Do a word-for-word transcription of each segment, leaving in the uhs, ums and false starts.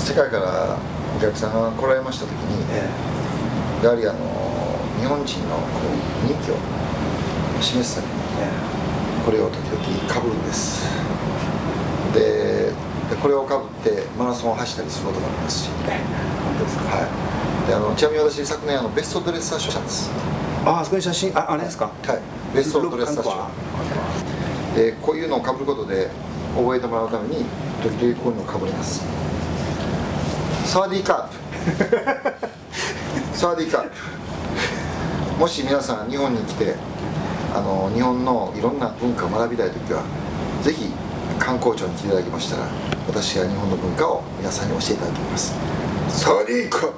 世界からお客さんが来られました時に、ええ、やはりあの日本人のこう人気を示すために、ええ、これを時々かぶるんです。でこれをかぶってマラソンを走ったりすることもありますし、ええ、本当ですか。はい。であのちなみに私昨年あのベストドレッサー賞したんです。 ああ、そこに写真、あ、あれですか。 はい、ベストドレッサー賞。でこういうのをかぶることで覚えてもらうために時々こういうのをかぶります。サワディーカープサワディーカープ。もし皆さん日本に来てあの日本のいろんな文化を学びたいときはぜひ観光庁に来ていただきましたら私が日本の文化を皆さんに教えていただきます。サワディーカープ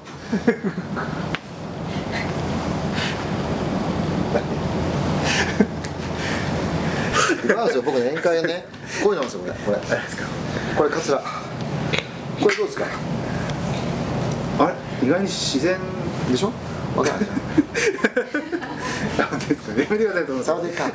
今なんですよ、僕ね、宴会ね、こういうのなんですよ、これ、これ、これ、カツラ、これどうですか。 あれ、意外に自然でしょ。 わかんないじゃん。 なんですかね、やめてください、その。 サワディーカープ。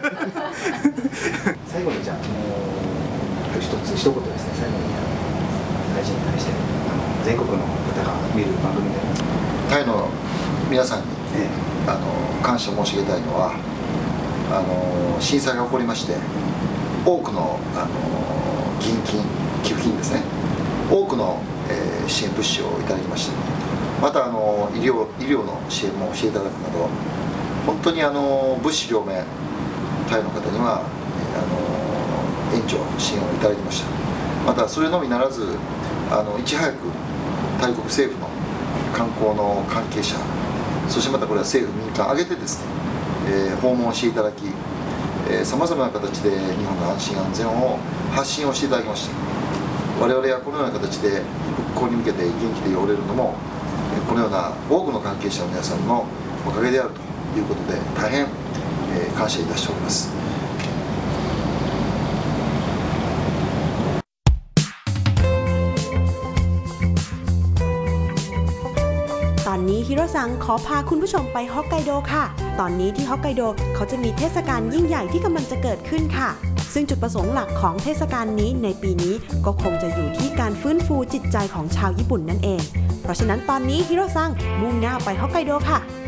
最後にじゃあ、もう、一つ、一言ですね、最後に、大臣に対して、全国の方が見る番組で。 タイの皆さんに、ええ、あの、感謝申し上げたいのは。あの震災が起こりまして多くのあの義援金寄付金ですね多くの、えー、支援物資をいただきましたまたあの医療医療の支援もしていただくなど本当にあの物資両面タイの方にはあの援助支援をいただきましたまたそれのみならずあのいち早くタイ国政府の観光の関係者そしてまたこれは政府民間挙げてですねえー、訪問していただきさまざまな形で日本の安心安全を発信をしていただきました我々はこのような形で復興に向けて元気でいられるのもこのような多くの関係者の皆さんのおかげであるということで大変、えー、感謝いたしております。 ตอนนี้ฮิโรซังขอพาคุณผู้ชมไปฮอกไกโดค่ะตอนนี้ที่ฮอกไกโดเขาจะมีเทศกาลยิ่งใหญ่ที่กำลังจะเกิดขึ้นค่ะซึ่งจุดประสงค์หลักของเทศกาลนี้ในปีนี้ก็คงจะอยู่ที่การฟื้นฟูจิตใจของชาวญี่ปุ่นนั่นเองเพราะฉะนั้นตอนนี้ฮิโรซังมุ่งหน้าไปฮอกไกโดค่ะ